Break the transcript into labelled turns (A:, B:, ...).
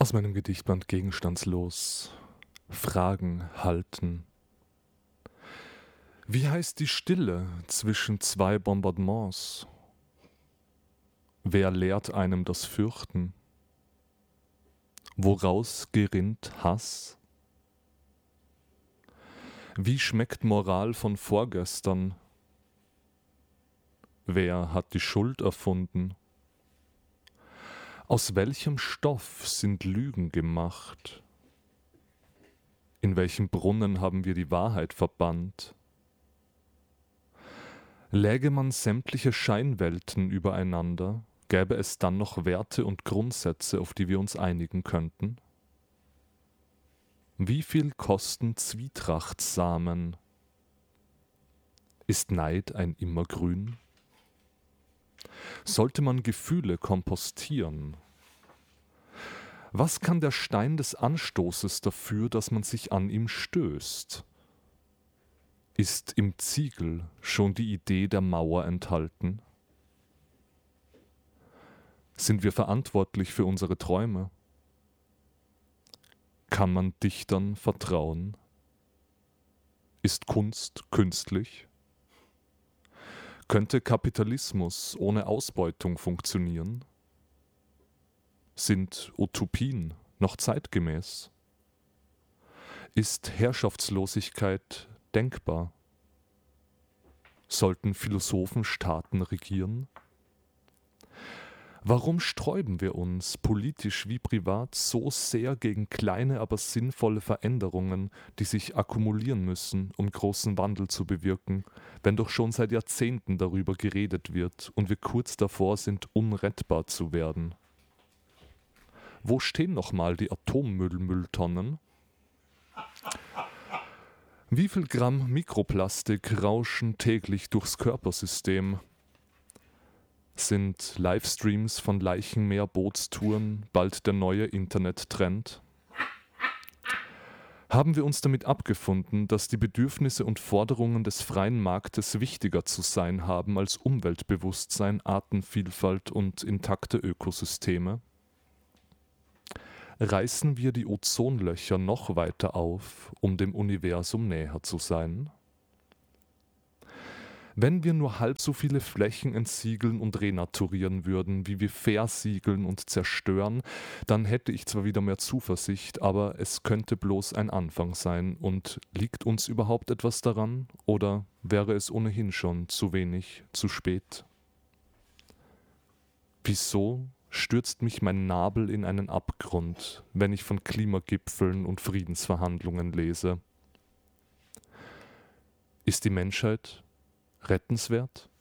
A: Aus meinem Gedichtband Gegenstandslos. Fragen halten. Wie heißt die Stille zwischen zwei Bombardements? Wer lehrt einem das Fürchten? Woraus gerinnt Hass? Wie schmeckt Moral von vorgestern? Wer hat die Schuld erfunden? Aus welchem Stoff sind Lügen gemacht? In welchem Brunnen haben wir die Wahrheit verbannt? Läge man sämtliche Scheinwelten übereinander, gäbe es dann noch Werte und Grundsätze, auf die wir uns einigen könnten? Wie viel kosten Zwietrachtssamen? Ist Neid ein Immergrün? Sollte man Gefühle kompostieren? Was kann der Stein des Anstoßes dafür, dass man sich an ihm stößt? Ist im Ziegel schon die Idee der Mauer enthalten? Sind wir verantwortlich für unsere Träume? Kann man Dichtern vertrauen? Ist Kunst künstlich? Könnte Kapitalismus ohne Ausbeutung funktionieren? Sind Utopien noch zeitgemäß? Ist Herrschaftslosigkeit denkbar? Sollten Philosophen Staaten regieren? Warum sträuben wir uns, politisch wie privat, so sehr gegen kleine, aber sinnvolle Veränderungen, die sich akkumulieren müssen, um großen Wandel zu bewirken, wenn doch schon seit Jahrzehnten darüber geredet wird und wir kurz davor sind, unrettbar zu werden? Wo stehen nochmal die Atommülltonnen? Wie viel Gramm Mikroplastik rauschen täglich durchs Körpersystem? Sind Livestreams von Leichenmeer-Bootstouren bald der neue Internettrend? Haben wir uns damit abgefunden, dass die Bedürfnisse und Forderungen des freien Marktes wichtiger zu sein haben als Umweltbewusstsein, Artenvielfalt und intakte Ökosysteme? Reißen wir die Ozonlöcher noch weiter auf, um dem Universum näher zu sein? Wenn wir nur halb so viele Flächen entsiegeln und renaturieren würden, wie wir versiegeln und zerstören, dann hätte ich zwar wieder mehr Zuversicht, aber es könnte bloß ein Anfang sein. Und liegt uns überhaupt etwas daran? Oder wäre es ohnehin schon zu wenig, zu spät? Wieso stürzt mich mein Nabel in einen Abgrund, wenn ich von Klimagipfeln und Friedensverhandlungen lese? Ist die Menschheit rettenswert?